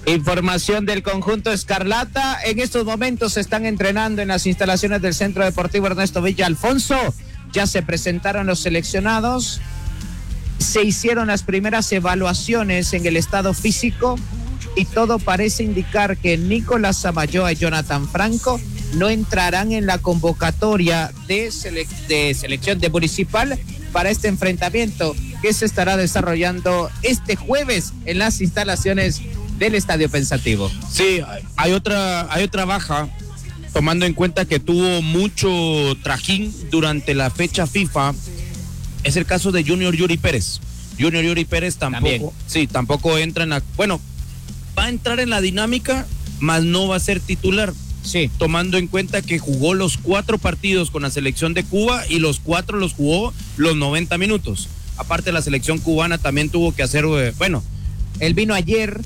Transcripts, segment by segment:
Información del conjunto Escarlata. En estos momentos se están entrenando en las instalaciones del Centro Deportivo Ernesto Villa Alfonso. Ya se presentaron los seleccionados. Se hicieron las primeras evaluaciones en el estado físico y todo parece indicar que Nicolás Samayoa y Jonathan Franco no entrarán en la convocatoria de selección de Municipal para este enfrentamiento que se estará desarrollando este jueves en las instalaciones del Estadio Pensativo. Sí, hay otra baja, tomando en cuenta que tuvo mucho trajín durante la fecha FIFA. Es el caso de Junior Yuri Pérez. Junior Yuri Pérez tampoco entra en la... Bueno, va a entrar en la dinámica, mas no va a ser titular. Sí. Tomando en cuenta que jugó los 4 partidos con la selección de Cuba y los 4 los jugó los 90 minutos. Aparte, la selección cubana también tuvo que hacer, él vino ayer.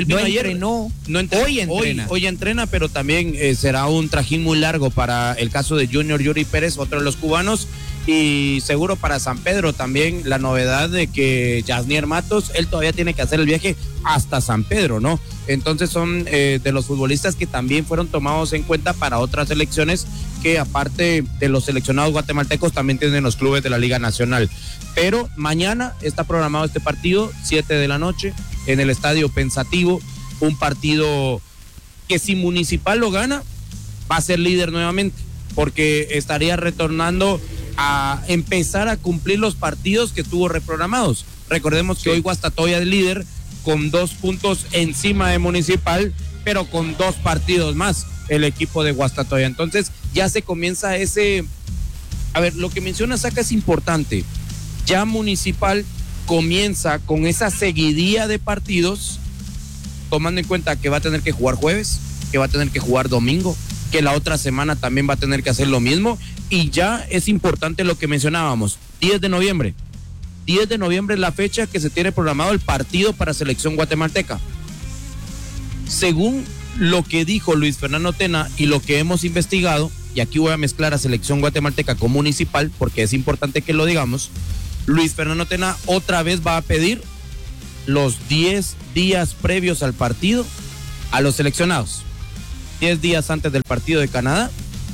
Hoy entrena, pero también será un trajín muy largo para el caso de Junior Yuri Pérez, otro de los cubanos, y seguro para San Pedro también la novedad de que Yasnier Matos, él todavía tiene que hacer el viaje hasta San Pedro, ¿no? Entonces son de los futbolistas que también fueron tomados en cuenta para otras selecciones que aparte de los seleccionados guatemaltecos también tienen los clubes de la Liga Nacional. Pero mañana está programado este partido, 7 de la noche, en el Estadio Pensativo, un partido que si Municipal lo gana, va a ser líder nuevamente, porque estaría retornando a empezar a cumplir los partidos que tuvo reprogramados. Recordemos que hoy Guastatoya es líder con 2 puntos encima de Municipal, pero con 2 partidos más el equipo de Guastatoya. Entonces ya se comienza ese... A ver, lo que menciona Saca es importante. Ya Municipal comienza con esa seguidilla de partidos, tomando en cuenta que va a tener que jugar jueves, que va a tener que jugar domingo, que la otra semana también va a tener que hacer lo mismo, y ya es importante lo que mencionábamos, 10 de noviembre. 10 de noviembre es la fecha que se tiene programado el partido para selección guatemalteca. Según lo que dijo Luis Fernando Tena y lo que hemos investigado, y aquí voy a mezclar a selección guatemalteca con Municipal, porque es importante que lo digamos, Luis Fernando Tena otra vez va a pedir los 10 días previos al partido a los seleccionados. 10 días antes del partido de Canadá,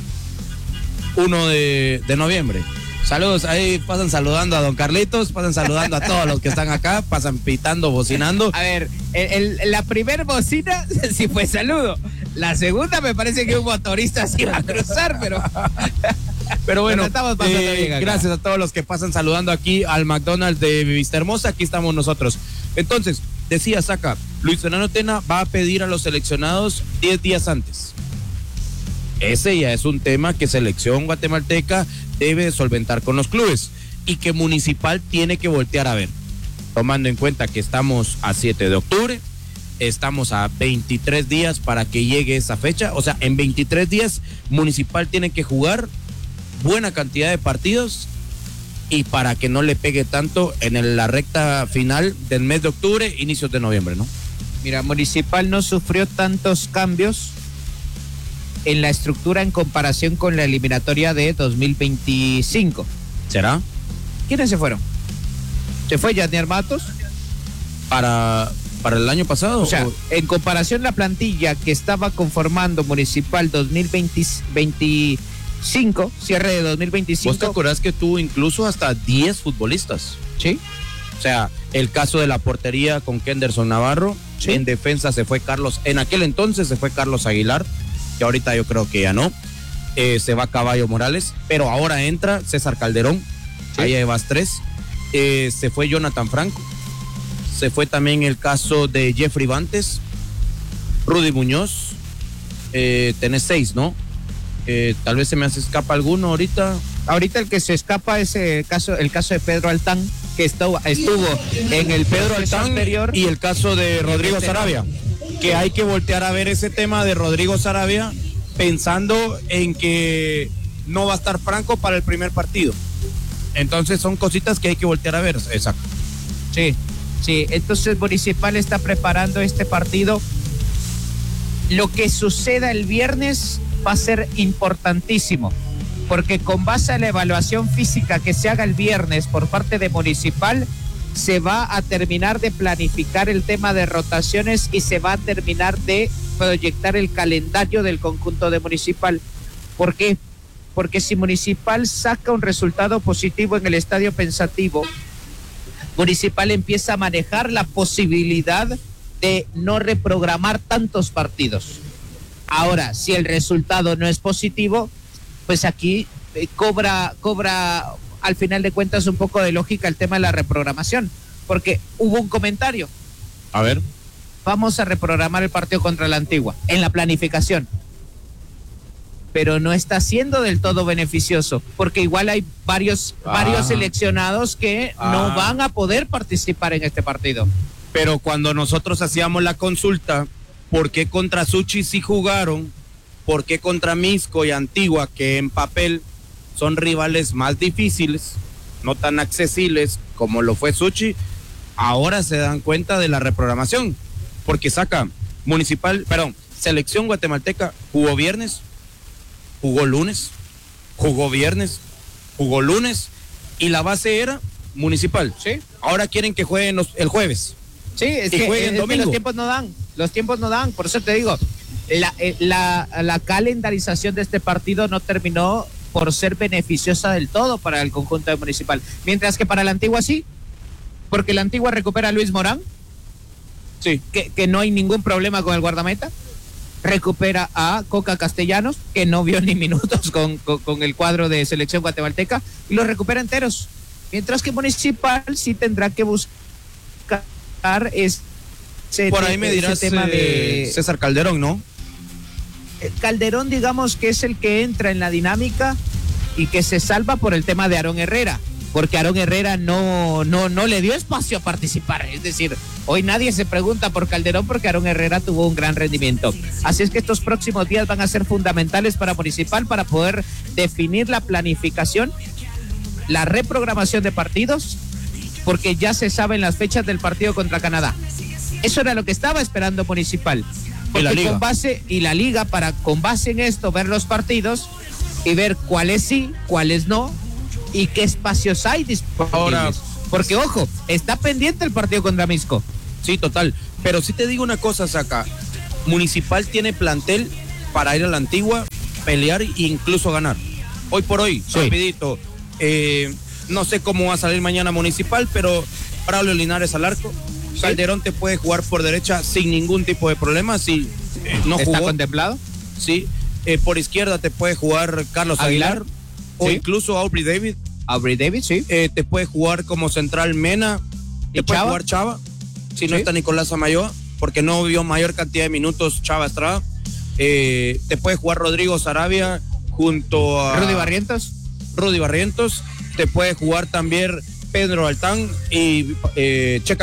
1 de noviembre. Saludos, ahí pasan saludando a don Carlitos, pasan saludando a todos los que están acá, pasan pitando, bocinando. A ver, la primera bocina sí fue saludo. La segunda me parece que un motorista se iba a cruzar, pero bueno, estamos pasando bien gracias a todos los que pasan saludando aquí al McDonald's de Vista Hermosa, aquí estamos nosotros. Entonces, decía Saca, Luis Fernando Tena va a pedir a los seleccionados 10 días antes. Ese ya es un tema que selección guatemalteca debe solventar con los clubes y que Municipal tiene que voltear a ver, tomando en cuenta que estamos a 7 de octubre, estamos a 23 días para que llegue esa fecha, o sea, en 23 días Municipal tiene que jugar buena cantidad de partidos y para que no le pegue tanto en la recta final del mes de octubre, inicios de noviembre, ¿no? Mira, Municipal no sufrió tantos cambios en la estructura en comparación con la eliminatoria de 2025. ¿Será? ¿Quiénes se fueron? ¿Se fue Yasnier Matos? Para el año pasado. O sea, en comparación la plantilla que estaba conformando Municipal 2025, cierre de 2025. ¿Vos te acordás que tuvo incluso hasta 10 futbolistas? Sí. O sea, el caso de la portería con Kenderson Navarro, sí. En defensa se fue Carlos, en aquel entonces se fue Carlos Aguilar, que ahorita yo creo que ya no, se va Caballo Morales, pero ahora entra César Calderón, sí. Ahí llevas 3, se fue Jonathan Franco, se fue también el caso de Jeffrey Bantes, Rudy Muñoz, tenés 6, ¿no? Tal vez se me escapa alguno ahorita. Ahorita el que se escapa es el caso de Pedro Altán, que estuvo en el Pedro Altán anterior. Y el caso de Rodrigo Sarabia, que hay que voltear a ver ese tema de Rodrigo Sarabia, pensando en que no va a estar Franco para el primer partido. Entonces son cositas que hay que voltear a ver. Exacto. Sí, entonces Municipal está preparando este partido. Lo que suceda el viernes va a ser importantísimo, porque con base a la evaluación física que se haga el viernes por parte de Municipal, se va a terminar de planificar el tema de rotaciones y se va a terminar de proyectar el calendario del conjunto de Municipal. ¿Por qué? Porque si Municipal saca un resultado positivo en el Estadio Pensativo, Municipal empieza a manejar la posibilidad de no reprogramar tantos partidos. Ahora, si el resultado no es positivo, pues aquí cobra al final de cuentas un poco de lógica el tema de la reprogramación, porque hubo un comentario. A ver. Vamos a reprogramar el partido contra la Antigua en la planificación, pero no está siendo del todo beneficioso, porque igual hay varios seleccionados que no van a poder participar en este partido. Pero cuando nosotros hacíamos la consulta, ¿por qué contra Suchi sí jugaron? ¿Por qué contra Misco y Antigua, que en papel son rivales más difíciles, no tan accesibles como lo fue Suchi, ahora se dan cuenta de la reprogramación? Porque Selección Guatemalteca jugó viernes, jugó lunes, jugó viernes, jugó lunes, y la base era Municipal. Sí. Ahora quieren que jueguen el jueves. Sí, es que los tiempos no dan, por eso te digo, la calendarización de este partido no terminó por ser beneficiosa del todo para el conjunto de Municipal, mientras que para la Antigua sí, porque la Antigua recupera a Luis Morán, sí, que no hay ningún problema con el guardameta, recupera a Coca Castellanos, que no vio ni minutos con el cuadro de Selección Guatemalteca, y los recupera enteros, mientras que Municipal sí tendrá que buscar por ahí me dirás tema de César Calderón, ¿no? Calderón, digamos que es el que entra en la dinámica y que se salva por el tema de Aarón Herrera, porque Aarón Herrera no le dio espacio a participar. Es decir, hoy nadie se pregunta por Calderón porque Aarón Herrera tuvo un gran rendimiento. Así es que estos próximos días van a ser fundamentales para Municipal para poder definir la planificación, la reprogramación de partidos, porque ya se saben las fechas del partido contra Canadá. Eso era lo que estaba esperando Municipal. Y la Liga. Con base en esto, ver los partidos y ver cuáles sí, cuáles no, y qué espacios hay disponibles. Ahora, porque ojo, está pendiente el partido contra Misco. Sí, total. Pero sí te digo una cosa, Saca. Municipal tiene plantel para ir a la Antigua, pelear e incluso ganar. Hoy por hoy, sí. Rapidito. No sé cómo va a salir mañana Municipal, pero Braulio Linares al arco. ¿Sí? Calderón te puede jugar por derecha sin ningún tipo de problema. Si no jugó. ¿Está contemplado? Sí. Por izquierda te puede jugar Carlos Aguilar. O incluso Aubrey David. Aubrey David, sí. Te puede jugar como central Mena. Te puede jugar Chava. Si no está Nicolás Amayoa, porque no vio mayor cantidad de minutos Chava Estrada. Te puede jugar Rodrigo Sarabia junto a Rudy Barrientos. Te puede jugar también Pedro Altán y Checa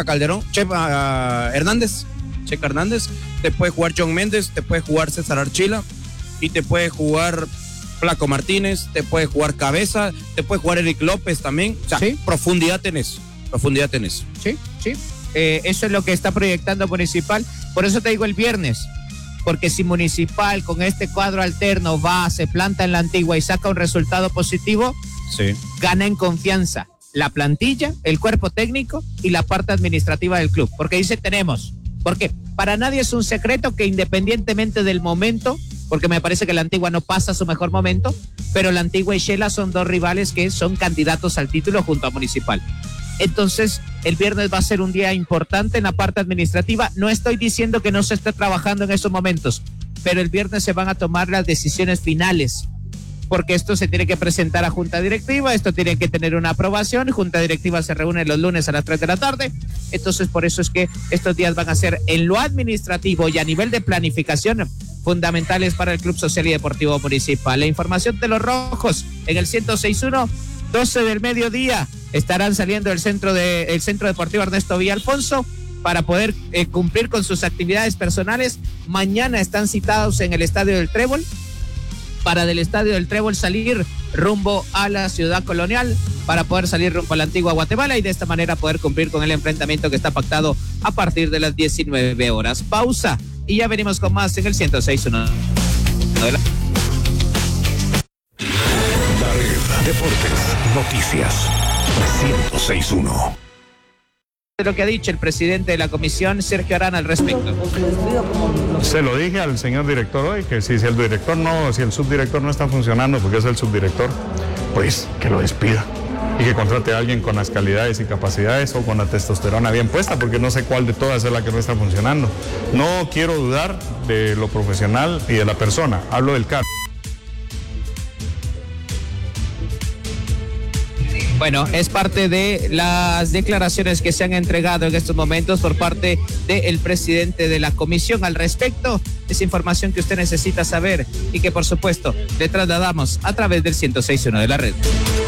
Hernández. Te puede jugar John Méndez, te puede jugar César Archila y te puede jugar Flaco Martínez, te puede jugar Cabeza, te puede jugar Eric López también. O sea, ¿sí? Profundidad tenés. Sí. Eso es lo que está proyectando Municipal. Por eso te digo el viernes, porque si Municipal con este cuadro alterno se planta en la Antigua y saca un resultado positivo, sí, gana en confianza la plantilla, el cuerpo técnico y la parte administrativa del club, porque dice tenemos, porque para nadie es un secreto que independientemente del momento, porque me parece que la Antigua no pasa su mejor momento, pero la Antigua y Shela son dos rivales que son candidatos al título junto a Municipal. Entonces, el viernes va a ser un día importante en la parte administrativa. No estoy diciendo que no se esté trabajando en esos momentos, pero el viernes se van a tomar las decisiones finales, porque esto se tiene que presentar a Junta Directiva, esto tiene que tener una aprobación. Junta Directiva se reúne los lunes a las 3 de la tarde. Entonces, por eso es que estos días van a ser en lo administrativo y a nivel de planificación fundamentales para el Club Social y Deportivo Municipal. La información de los rojos en el 106.1, 12 del mediodía, estarán saliendo del Centro Deportivo Ernesto Villalfonso para poder cumplir con sus actividades personales. Mañana están citados en el Estadio del Trébol, para del Estadio del Trébol salir rumbo a la Ciudad Colonial, para poder salir rumbo a la Antigua Guatemala y de esta manera poder cumplir con el enfrentamiento que está pactado a partir de las 19 horas. Pausa y ya venimos con más en el 106.1. La Red Deportes Noticias 106.1. de lo que ha dicho el presidente de la comisión, Sergio Arana, al respecto. Se lo dije al señor director hoy, que si el subdirector no está funcionando, porque es el subdirector, pues que lo despida y que contrate a alguien con las calidades y capacidades o con la testosterona bien puesta, porque no sé cuál de todas es la que no está funcionando. No quiero dudar de lo profesional y de la persona, hablo del cargo. Bueno, es parte de las declaraciones que se han entregado en estos momentos por parte del presidente de la comisión. Al respecto, es información que usted necesita saber y que por supuesto le trasladamos a través del 106.1 de la red.